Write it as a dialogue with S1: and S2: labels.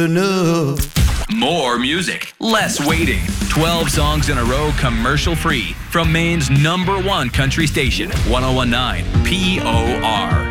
S1: enough.
S2: More music, less waiting. 12 songs in a row, commercial free. From Maine's #1 country station, 1019 POR.